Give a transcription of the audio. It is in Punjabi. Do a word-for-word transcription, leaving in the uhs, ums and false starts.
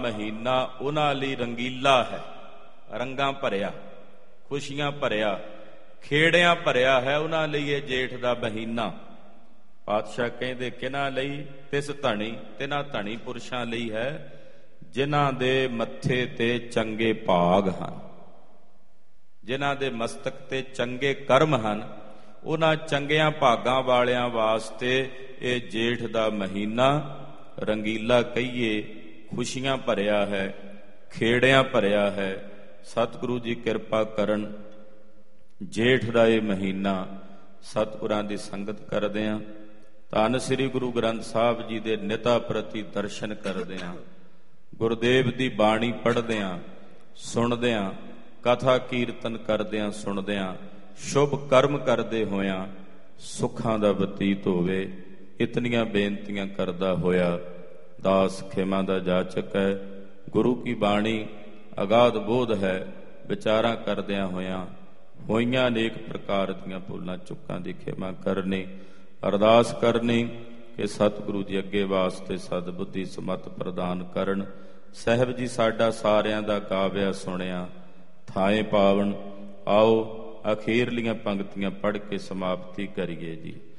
ਮਹੀਨਾ ਉਹਨਾਂ ਲਈ ਰੰਗੀਲਾ ਹੈ, ਰੰਗਾਂ ਭਰਿਆ, ਖੁਸ਼ੀਆਂ ਭਰਿਆ, ਖੇੜਿਆਂ ਭਰਿਆ ਹੈ ਉਹਨਾਂ ਲਈ ਇਹ ਜੇਠ ਦਾ ਮਹੀਨਾ। ਪਾਤਸ਼ਾਹ ਕਹਿੰਦੇ ਕਿਹਨਾਂ ਲਈ? ਤਿਸ ਧਣੀ, ਤਿਨਾਂ ਧਣੀ ਪੁਰਸ਼ਾਂ ਲਈ ਹੈ ਜਿਨ੍ਹਾਂ ਦੇ ਮੱਥੇ ਤੇ ਚੰਗੇ ਭਾਗ ਹਨ, ਜਿਨ੍ਹਾਂ ਦੇ ਮਸਤਕ ਤੇ ਚੰਗੇ ਕਰਮ ਹਨ। ਉਹਨਾਂ ਚੰਗਿਆਂ ਭਾਗਾਂ ਵਾਲਿਆਂ ਵਾਸਤੇ ਇਹ ਜੇਠ ਦਾ ਮਹੀਨਾ ਰੰਗੀਲਾ ਕਹੀਏ, ਖੁਸ਼ੀਆਂ ਭਰਿਆ ਹੈ, ਖੇੜਿਆਂ ਭਰਿਆ ਹੈ। ਸਤਿਗੁਰੂ ਜੀ ਕਿਰਪਾ ਕਰਨ, ਜੇਠ ਦਾ ਇਹ ਮਹੀਨਾ ਸਤਿਗੁਰਾਂ ਦੀ ਸੰਗਤ ਕਰਦਿਆਂ, ਧੰਨ ਸ੍ਰੀ ਗੁਰੂ ਗ੍ਰੰਥ ਸਾਹਿਬ ਜੀ ਦੇ ਨਿਤਾ ਪ੍ਰਤੀ ਦਰਸ਼ਨ ਕਰਦਿਆਂ, ਗੁਰਦੇਵ ਦੀ ਬਾਣੀ ਪੜ੍ਹਦਿਆਂ ਸੁਣਦਿਆਂ, ਕਥਾ ਕੀਰਤਨ ਕਰਦਿਆਂ ਸੁਣਦਿਆਂ, ਸ਼ੁਭ ਕਰਮ ਕਰਦੇ ਹੋਇਆਂ ਸੁੱਖਾਂ ਦਾ ਬਤੀਤ ਹੋਵੇ। ਇਤਨੀਆਂ ਬੇਨਤੀਆਂ ਕਰਦਾ ਹੋਇਆ ਦਾਸ ਖੇਮਾ ਦਾ ਜਾਚਕ ਹੈ। ਗੁਰੂ ਕੀ ਬਾਣੀ ਅਗਾਧ ਬੋਧ ਹੈ। ਵਿਚਾਰਾਂ ਕਰਦਿਆਂ ਹੋਇਆਂ ਹੋਈਆਂ ਅਨੇਕ ਪ੍ਰਕਾਰ ਦੀਆਂ ਭੁੱਲਾਂ ਚੁੱਕਾਂ ਦੀ ਖੇਮਾ ਕਰਨੀ। ਅਰਦਾਸ ਕਰਨੀ ਕਿ ਸਤਿਗੁਰੂ ਜੀ ਅੱਗੇ ਵਾਸਤੇ ਸਦਬੁੱਧੀ ਸਮਤ ਪ੍ਰਦਾਨ ਕਰਨ। ਸਾਹਿਬ ਜੀ ਸਾਡਾ ਸਾਰਿਆਂ ਦਾ ਗਾਵਿਆ ਸੁਣਿਆ ਥਾਏ ਪਾਵਨ। ਆਓ ਅਖੀਰਲੀਆਂ ਪੰਕਤੀਆਂ ਪੜ੍ਹ ਕੇ ਸਮਾਪਤੀ ਕਰੀਏ ਜੀ।